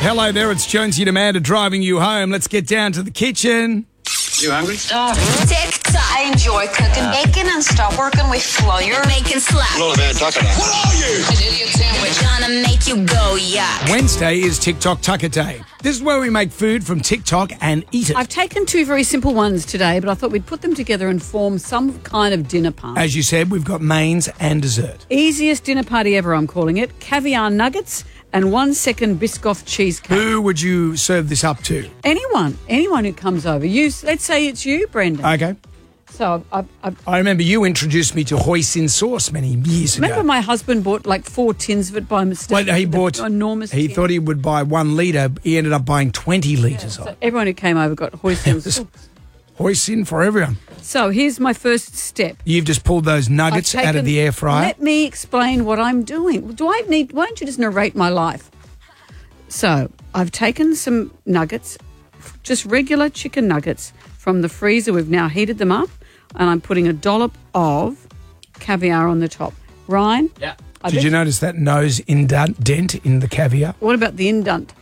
Hello there, it's Jonesy and Amanda driving you home. Let's get down to the kitchen. You hungry? Starving. I enjoy cooking bacon and stop working with flour. Making slap. Not a bad taco. What are you? An idiot sandwich. Gonna make you go yuck. Wednesday is TikTok Tucker Day. This is where we make food from TikTok and eat it. I've taken two very simple ones today, but I thought we'd put them together and form some kind of dinner party. As you said, we've got mains and dessert. Easiest dinner party ever, I'm calling it. Caviar nuggets and 1 second Biscoff cheesecake. Who would you serve this up to? Anyone who comes over. Let's say it's you, Brendan. Okay. So I remember you introduced me to hoisin sauce many years ago. remember my husband bought like 4 tins of it by mistake. Well, he bought enormous. He tin. thought he would buy 1 litre. He ended up buying 20 litres of So it. everyone who came over got hoisin sauce. Hoisin for everyone. So here's my first step. You've just pulled those nuggets out of the air fryer. Let me explain what I'm doing. Why don't you just narrate my life? So I've taken some nuggets, just regular chicken nuggets from the freezer. We've now heated them up, and I'm putting a dollop of caviar on the top. Ryan? Yeah. Did you notice that nose dent in the caviar? What about the indent?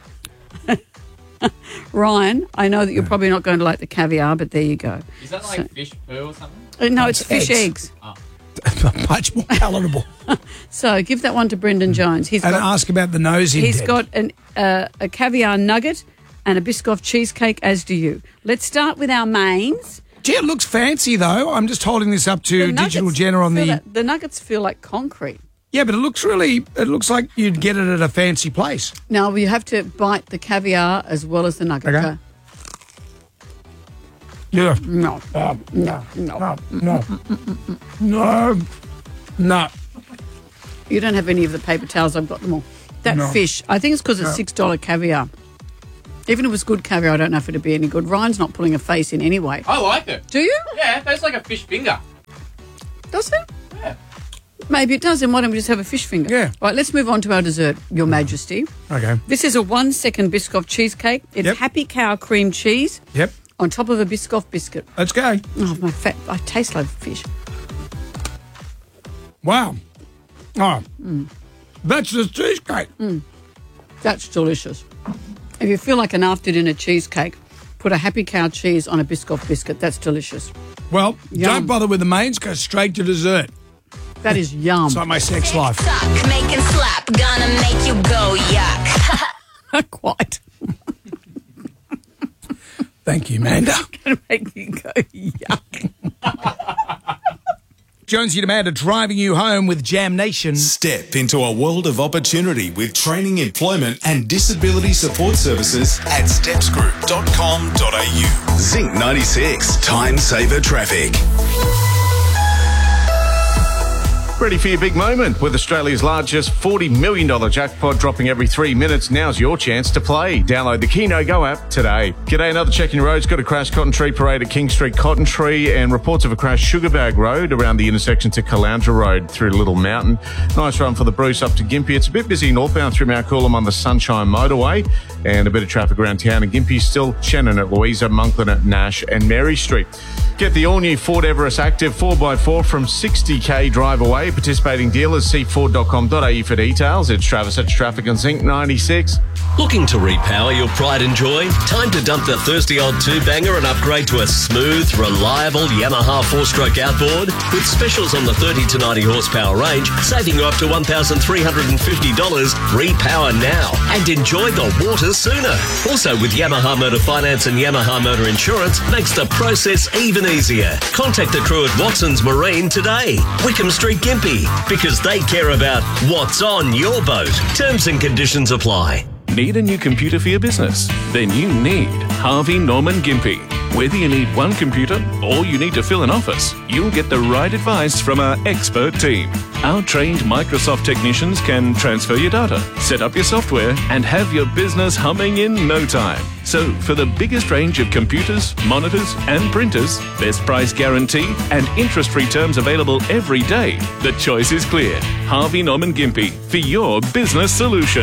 Ryan, I know that you're probably not going to like the caviar, but there you go. Is that like fish poo or something? No, It's it's fish eggs. Much more palatable. So give that one to Brendan Jones. And ask about the nose indent. He's got a caviar nugget and a Biscoff cheesecake, as do you. Let's start with our mains. Gee, it looks fancy, though. I'm just holding this up to Digital Jenna on the... The nuggets feel like concrete. Yeah, but it looks like you'd get it at a fancy place. Now, you have to bite the caviar as well as the nugget. Okay. Yeah. No. No. You don't have any of the paper towels. I've got them all. That fish, I think it's because it's $6 caviar. Even if it was good caviar, I don't know if it'd be any good. Ryan's not pulling a face in anyway. I like it. Do you? Yeah, that's like a fish finger. Does it? Yeah. Maybe it does. Then why don't we just have a fish finger? Yeah. Right, let's move on to our dessert, Your Majesty. Okay. This is a 1 second Biscoff cheesecake. It's Yep. Happy Cow cream cheese Yep. on top of a Biscoff biscuit. Let's go. Oh, my fat! I taste like fish. Wow. Oh. That's the cheesecake. That's delicious. If you feel like an after-dinner cheesecake, put a Happy Cow cheese on a Biscoff biscuit. That's delicious. Well, Yum. don't bother with the mains. Go straight to dessert. That is yum. It's like my sex life. Suck, making slap. Gonna make you go yuck. Quite. Thank you, Amanda. Gonna make you go yuck. Jonesy and Amanda driving you home with Jam Nation. Step into a world of opportunity with training, employment and disability support services at stepsgroup.com.au. Zinc 96, Time Saver Traffic. Ready for your big moment with Australia's largest $40 million jackpot dropping every 3 minutes. Now's your chance to play. Download the Keno Go app today. G'day, another check in your roads. Got a crash Cotton Tree Parade at King Street, Cotton Tree, and reports of a crash Sugarbag Road around the intersection to Caloundra Road through Little Mountain. Nice run for the Bruce up to Gympie. It's a bit busy northbound through Mount Coolum on the Sunshine Motorway, and a bit of traffic around town. And Gympie still Shannon at Louisa, Monkland at Nash and Mary Street. Get the all-new Ford Everest Active 4x4 from 60k drive away. Participating dealers, see Ford.com.au for details. It's Travis at Traffic on Zinc 96. Looking to repower your pride and joy? Time to dump the thirsty old two-banger and upgrade to a smooth, reliable Yamaha 4-stroke outboard. With specials on the 30 to 90 horsepower range, saving you up to $1,350. Repower now and enjoy the water sooner. Also with Yamaha Motor Finance and Yamaha Motor Insurance makes the process even easier. Contact the crew at Watson's Marine today. Wickham Street, Gympie, because they care about what's on your boat. Terms and conditions apply. Need a new computer for your business? Then you need Harvey Norman Gympie. Whether you need one computer or you need to fill an office, you'll get the right advice from our expert team. Our trained Microsoft technicians can transfer your data, set up your software, and have your business humming in no time. So for the biggest range of computers, monitors, and printers, best price guarantee, and interest-free terms available every day, the choice is clear. Harvey Norman Gympie for your business solution.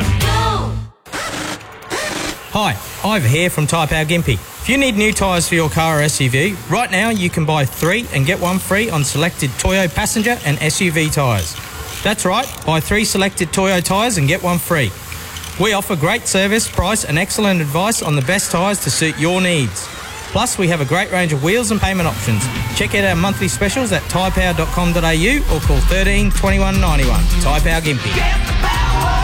Hi, Ivor here from Tyre Power Gympie. If you need new tyres for your car or SUV, right now you can buy 3 and get 1 free on selected Toyo passenger and SUV tyres. That's right, buy 3 selected Toyo tyres and get 1 free. We offer great service, price and excellent advice on the best tyres to suit your needs. Plus, we have a great range of wheels and payment options. Check out our monthly specials at tyrepower.com.au or call 13 21 91. Tyre Power Gympie.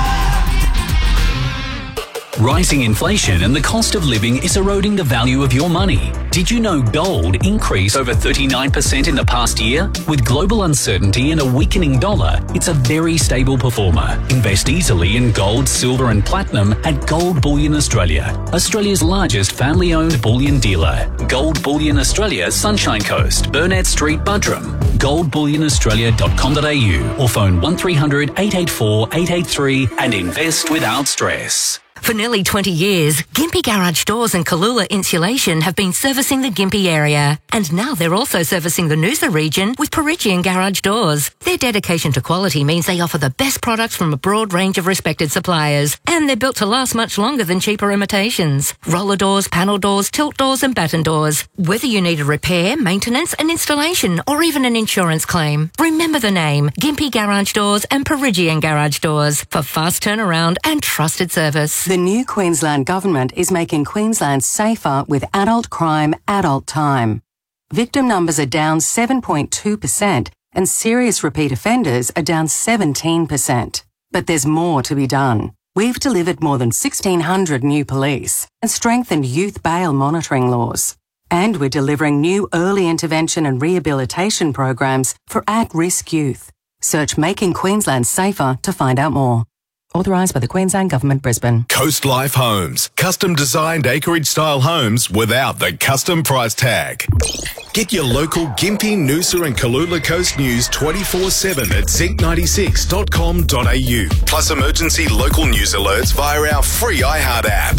Rising inflation and the cost of living is eroding the value of your money. Did you know gold increased over 39% in the past year? With global uncertainty and a weakening dollar, it's a very stable performer. Invest easily in gold, silver and platinum at Gold Bullion Australia, Australia's largest family-owned bullion dealer. Gold Bullion Australia, Sunshine Coast, Burnett Street, Buderim. goldbullionaustralia.com.au or phone 1300 884 883 and invest without stress. For nearly 20 years, Gympie Garage Doors and Kalula Insulation have been servicing the Gympie area. And now they're also servicing the Noosa region with Perigian Garage Doors. Their dedication to quality means they offer the best products from a broad range of respected suppliers. And they're built to last much longer than cheaper imitations. Roller doors, panel doors, tilt doors and batten doors. Whether you need a repair, maintenance, an installation or even an insurance claim, remember the name Gympie Garage Doors and Perigian Garage Doors for fast turnaround and trusted service. The new Queensland Government is making Queensland safer with adult crime, adult time. Victim numbers are down 7.2% and serious repeat offenders are down 17%. But there's more to be done. We've delivered more than 1,600 new police and strengthened youth bail monitoring laws. And we're delivering new early intervention and rehabilitation programs for at-risk youth. Search Making Queensland Safer to find out more. Authorised by the Queensland Government, Brisbane. Coast Life Homes. Custom designed acreage style homes without the custom price tag. Get your local Gympie, Noosa and Kalula Coast news 24/7 at zinc96.com.au. Plus emergency local news alerts via our free iHeart app.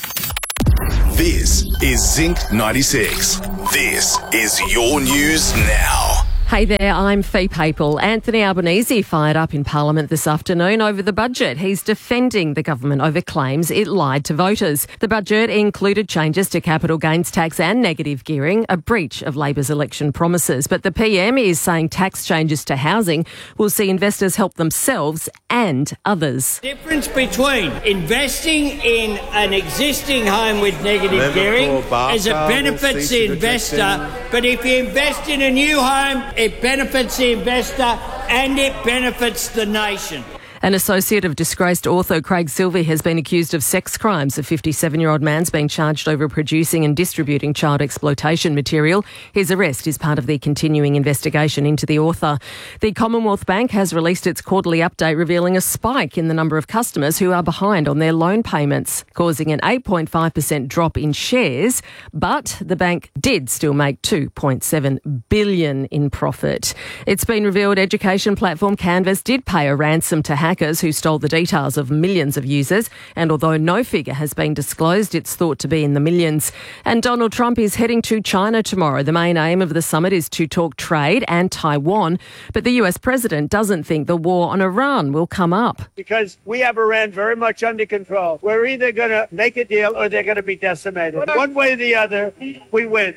This is Zinc 96. This is your news now. Hey there, I'm Fee Papel. Anthony Albanese fired up in Parliament this afternoon over the budget. He's defending the government over claims it lied to voters. The budget included changes to capital gains tax and negative gearing, a breach of Labor's election promises. But the PM is saying tax changes to housing will see investors help themselves and others. Difference between investing in an existing home with negative gearing is it benefits the investor, but if you invest in a new home, it benefits the investor and it benefits the nation. An associate of disgraced author Craig Silvey has been accused of sex crimes. A 57-year-old man's being charged over producing and distributing child exploitation material. His arrest is part of the continuing investigation into the author. The Commonwealth Bank has released its quarterly update revealing a spike in the number of customers who are behind on their loan payments, causing an 8.5% drop in shares. But the bank did still make $2.7 billion in profit. It's been revealed education platform Canvas did pay a ransom to hackers who stole the details of millions of users, and although no figure has been disclosed, it's thought to be in the millions. And Donald Trump is heading to China tomorrow. The main aim of the summit is to talk trade and Taiwan, but the US president doesn't think the war on Iran will come up. Because we have Iran very much under control. We're either going to make a deal or they're going to be decimated. One way or the other, we win.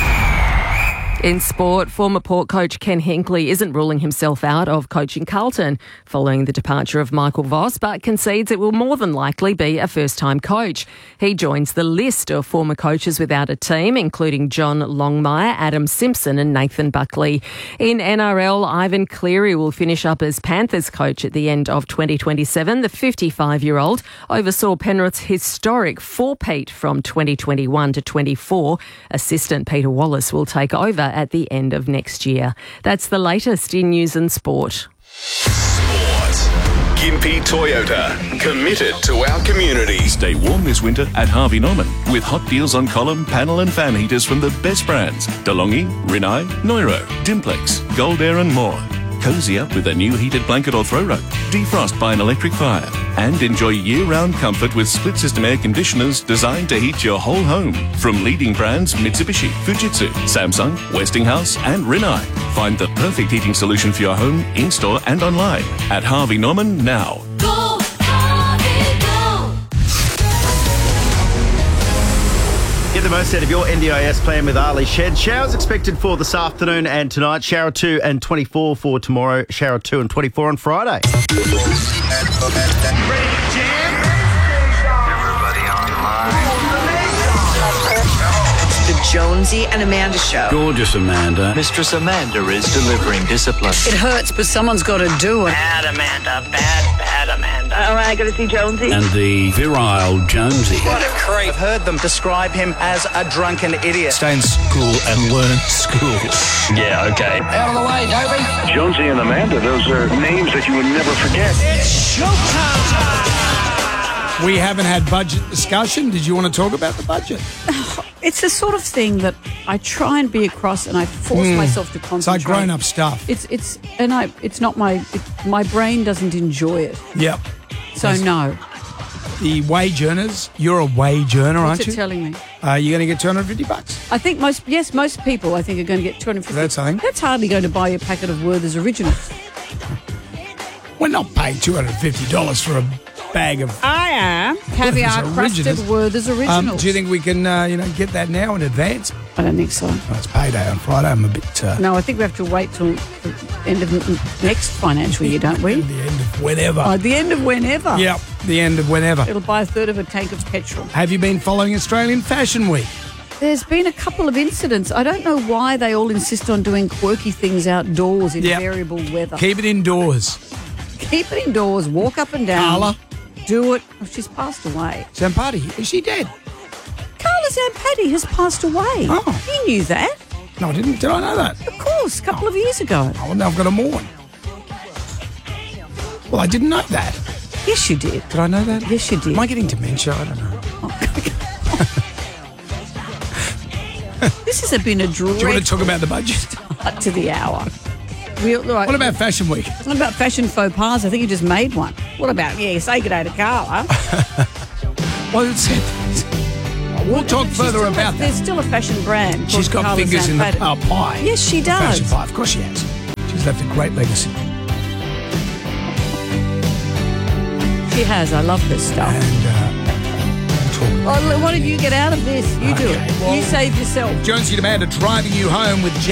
In sport, former Port coach Ken Hinkley isn't ruling himself out of coaching Carlton following the departure of Michael Voss, but concedes it will more than likely be a first-time coach. He joins the list of former coaches without a team, including John Longmire, Adam Simpson and Nathan Buckley. In NRL, Ivan Cleary will finish up as Panthers coach at the end of 2027. The 55-year-old oversaw Penrith's historic four-peat from 2021 to 24. Assistant Peter Wallace will take over at the end of next year. That's the latest in news and sport. Gympie Toyota, committed to our community. Stay warm this winter at Harvey Norman with hot deals on column, panel and fan heaters from the best brands. DeLonghi, Rinnai, Neuro, Dimplex, Gold Air and more. Cozy up with a new heated blanket or throw rug. Defrost by an electric fire. And enjoy year-round comfort with split-system air conditioners designed to heat your whole home. From leading brands Mitsubishi, Fujitsu, Samsung, Westinghouse and Rinnai. Find the perfect heating solution for your home, in-store and online at Harvey Norman now. Go, Harvey, go! Get the most out of your NDIS plan with Ali Shed. Showers expected for this afternoon and tonight. Shower 2 and 24 for tomorrow. Shower 2 and 24 on Friday. Ready to jam? Jonesy and Amanda Show. Gorgeous Amanda. Mistress Amanda is delivering discipline. It hurts, but someone's got to do it. Bad Amanda. Bad Amanda. All right, I got to see Jonesy. And the virile Jonesy. What a creep. I've heard them describe him as a drunken idiot. Stay in school and learn school. Yeah, okay. Out of the way, Toby. Jonesy and Amanda, those are names that you would never forget. It's showtime. We haven't had budget discussion. Did you want to talk about the budget? It's the sort of thing that I try and be across, and I force myself to concentrate. It's like grown-up stuff. It's not my brain doesn't enjoy it. Yep. So no. The wage earners. You're a wage earner, aren't What's you? it telling me? You're going to get $250. I think most people I think are going to get $250. That's something. That's hardly going to buy you a packet of Werther's Originals. We're not paying $250 for a bag of. I am caviar crusted Werther's Originals. Do you think we can, get that now in advance? I don't think so. Oh, it's payday on Friday. I'm a bit. No, I think we have to wait till the end of next financial year, don't we? The end of whenever. Oh, the end of whenever. Yep, the end of whenever. It'll buy a third of a tank of petrol. Have you been following Australian Fashion Week? There's been a couple of incidents. I don't know why they all insist on doing quirky things outdoors in variable weather. Keep it indoors. Keep it indoors. Walk up and down. Carla? Do it. Oh, she's passed away. Zampati, is she dead? Carla Zampati has passed away. Oh. You knew that? No, I didn't. Did I know that? Of course, a couple of years ago. Oh, well, now I've got to mourn. Well, I didn't know that. Yes, you did. Did I know that? Yes, you did. Am I getting dementia? I don't know. This has been a dreadful Do you want to talk about the budget? start to the hour. What about Fashion Week? What about fashion faux pas? I think you just made one. What about, say good day to Carla. Well, we'll talk further about that. There's still a fashion brand. She's got Carla fingers in the Zampati. pie. Yes, she does. Fashion pie, of course she has. She's left a great legacy. She has. I love this stuff. And what did you get out of this? You do it. well, you save yourself. Jonesy and Amanda driving you home with